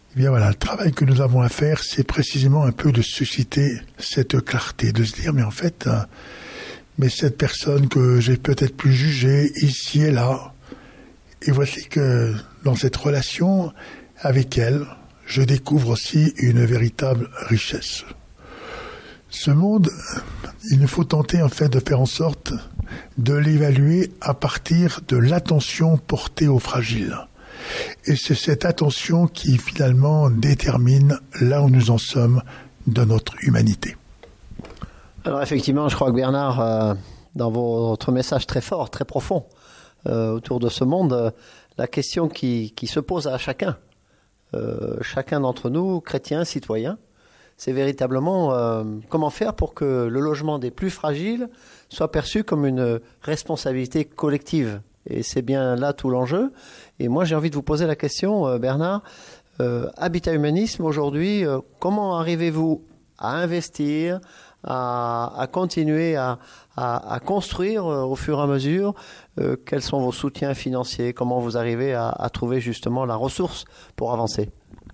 Eh bien voilà, le travail que nous avons à faire, c'est précisément un peu de susciter cette clarté, de se dire, mais en fait, mais cette personne que j'ai peut-être plus jugée ici et là, et voici que dans cette relation avec elle, je découvre aussi une véritable richesse. Ce monde, il nous faut tenter en fait de faire en sorte de l'évaluer à partir de l'attention portée aux fragiles. Et c'est cette attention qui finalement détermine là où nous en sommes dans notre humanité. Alors effectivement, je crois que Bernard, dans votre message très fort, très profond autour de ce monde, la question qui se pose à chacun d'entre nous, chrétiens, citoyens, c'est véritablement comment faire pour que le logement des plus fragiles soit perçu comme une responsabilité collective. Et c'est bien là tout l'enjeu. Et moi, j'ai envie de vous poser la question, Bernard, Habitat Humanisme, aujourd'hui, comment arrivez-vous à investir, à continuer à construire au fur et à mesure? Quels sont vos soutiens financiers? Comment vous arrivez à trouver justement la ressource pour avancer?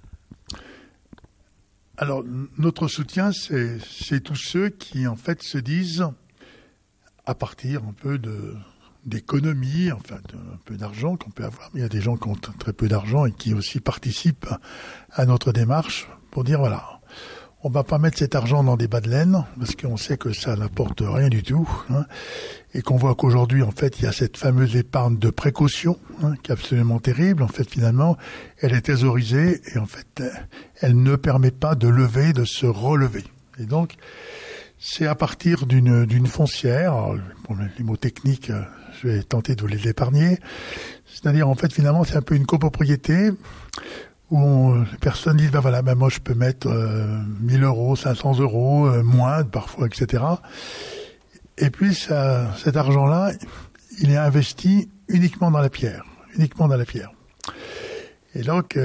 Alors, notre soutien, c'est tous ceux qui, en fait, se disent, à partir un peu d'économie, enfin, un peu d'argent qu'on peut avoir, mais il y a des gens qui ont très peu d'argent et qui aussi participent à notre démarche pour dire, voilà, on va pas mettre cet argent dans des bas de laine, parce qu'on sait que ça n'apporte rien du tout, hein, et qu'on voit qu'aujourd'hui, en fait, il y a cette fameuse épargne de précaution, hein, qui est absolument terrible. En fait, finalement, elle est thésaurisée, et en fait, elle ne permet pas de lever, de se relever. Et donc, c'est à partir d'une foncière, alors, pour les mots techniques, je vais tenter de les épargner, c'est-à-dire, en fait, finalement, c'est un peu une copropriété, où les personnes disent, ben voilà, ben moi je peux mettre 1000 euros, 500 euros, moins parfois, etc. Et puis cet argent-là, il est investi uniquement dans la pierre, Et donc,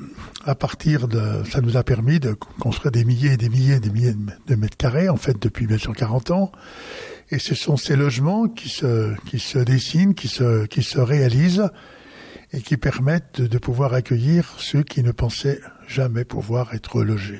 à partir ça nous a permis de construire des milliers et des milliers et des milliers de mètres carrés, en fait, depuis bien sûr 40 ans. Et ce sont ces logements qui se dessinent, qui se réalisent, et qui permettent de pouvoir accueillir ceux qui ne pensaient jamais pouvoir être logés.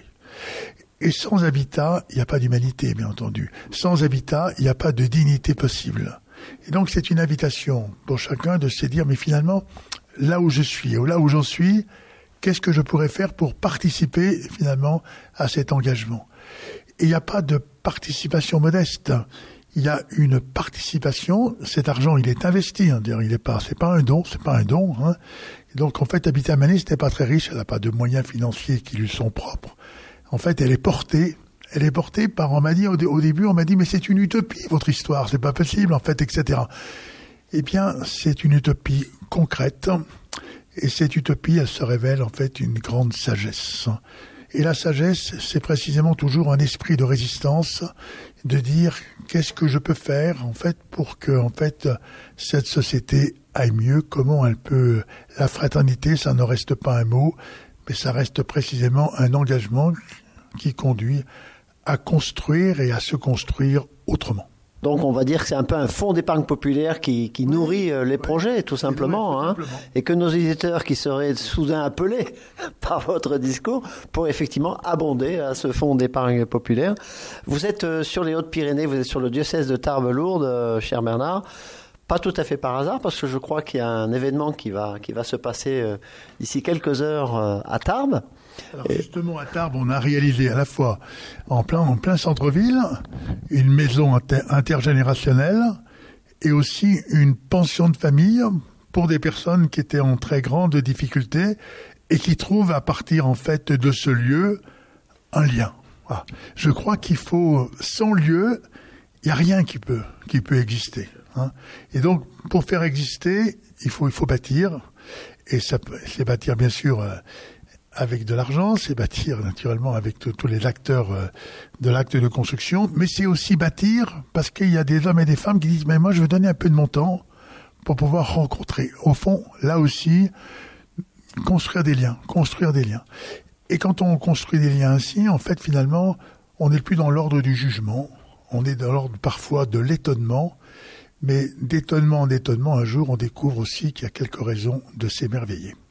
Et sans habitat, il n'y a pas d'humanité, bien entendu. Sans habitat, il n'y a pas de dignité possible. Et donc, c'est une invitation pour chacun de se dire, mais finalement, là où je suis, ou là où j'en suis, qu'est-ce que je pourrais faire pour participer, finalement, à cet engagement? Et il n'y a pas de participation modeste. Il y a une participation, cet argent, il est investi, hein, c'est pas un don, hein. Et donc, en fait, Habitat Humanisme n'est pas très riche, elle n'a pas de moyens financiers qui lui sont propres. En fait, elle est portée par, on m'a dit, au début, on m'a dit, mais c'est une utopie, votre histoire, c'est pas possible, en fait, etc. Eh bien, c'est une utopie concrète, et cette utopie, elle se révèle, en fait, une grande sagesse. Et la sagesse, c'est précisément toujours un esprit de résistance, de dire qu'est-ce que je peux faire en fait pour que en fait cette société aille mieux, comment elle peut. La fraternité, ça ne reste pas un mot, mais ça reste précisément un engagement qui conduit à construire et à se construire autrement. Donc on va dire que c'est un peu un fonds d'épargne populaire qui nourrit les projets, tout simplement, hein, et que nos éditeurs qui seraient soudain appelés par votre discours pour effectivement abonder à ce fonds d'épargne populaire. Vous êtes sur les Hautes-Pyrénées, vous êtes sur le diocèse de Tarbes-Lourdes, cher Bernard. Pas tout à fait par hasard, parce que je crois qu'il y a un événement qui va se passer d'ici quelques heures à Tarbes. Alors justement, à Tarbes, on a réalisé à la fois en plein centre-ville une maison intergénérationnelle et aussi une pension de famille pour des personnes qui étaient en très grande difficulté et qui trouvent à partir en fait de ce lieu un lien. Voilà. Je crois qu'il faut, sans lieu, il n'y a rien qui peut exister. Hein. Et donc, pour faire exister, il faut bâtir, et c'est bâtir bien sûr avec de l'argent, c'est bâtir naturellement avec tous les acteurs de l'acte de construction, mais c'est aussi bâtir parce qu'il y a des hommes et des femmes qui disent mais moi je veux donner un peu de mon temps pour pouvoir rencontrer. Au fond, là aussi, construire des liens. Et quand on construit des liens ainsi, en fait finalement, on n'est plus dans l'ordre du jugement, on est dans l'ordre parfois de l'étonnement, mais d'étonnement en étonnement, un jour on découvre aussi qu'il y a quelques raisons de s'émerveiller.